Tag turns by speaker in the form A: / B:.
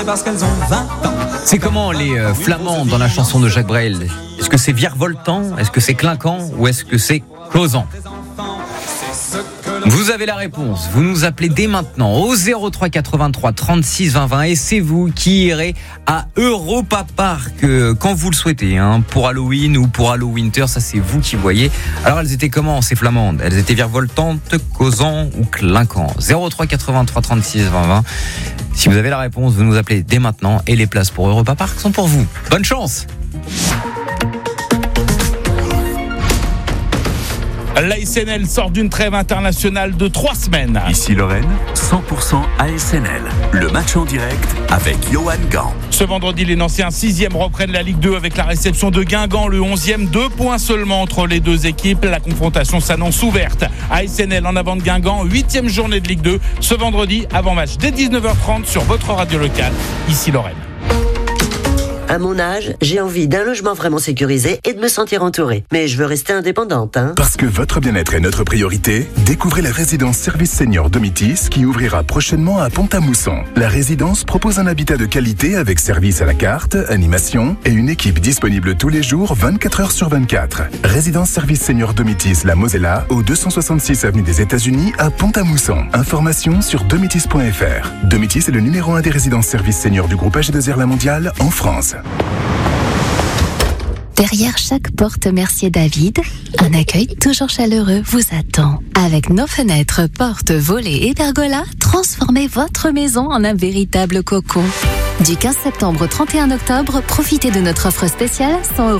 A: C'est comment les flamands dans la chanson de Jacques Brel? Est-ce que c'est virevoltant? Est-ce que c'est clinquant? Ou est-ce que c'est causant? Vous avez la réponse, vous nous appelez dès maintenant au 03 83 36 20 20 et c'est vous qui irez à Europa Park quand vous le souhaitez, pour Halloween ou pour Hallowinter, ça c'est vous qui voyez. Alors elles étaient comment ces flamandes? Elles étaient virevoltantes, causant ou clinquant? 03 83 36 20 20. Si vous avez la réponse, vous nous appelez dès maintenant et les places pour Europa Park sont pour vous. Bonne chance!
B: L'ASNL sort d'une trêve internationale de 3 semaines.
C: Ici Lorraine, 100% ASNL. Le match en direct avec Johan Gant.
B: Ce vendredi, les Nancéens 6e reprennent la Ligue 2 avec la réception de Guingamp, le 11e. 2 points seulement entre les deux équipes. La confrontation s'annonce ouverte. ASNL en avant de Guingamp, 8e journée de Ligue 2. Ce vendredi, avant match dès 19h30 sur votre radio locale. Ici Lorraine.
D: À mon âge, j'ai envie d'un logement vraiment sécurisé et de me sentir entourée. Mais je veux rester indépendante,
E: Parce que votre bien-être est notre priorité, découvrez la résidence Service Senior Domitis qui ouvrira prochainement à Pont-à-Mousson. La résidence propose un habitat de qualité avec service à la carte, animation et une équipe disponible tous les jours 24 heures sur 24. Résidence Service Senior Domitis La Mosella au 266 avenue des États-Unis à Pont-à-Mousson. Informations sur domitis.fr. Domitis est le numéro 1 des résidences services seniors du groupe AG2R La Mondiale en France.
F: Derrière chaque porte Mercier David, un accueil toujours chaleureux vous attend. Avec nos fenêtres, portes, volets et pergolas, transformez votre maison en un véritable cocon. Du 15 septembre au 31 octobre, profitez de notre offre spéciale 100 €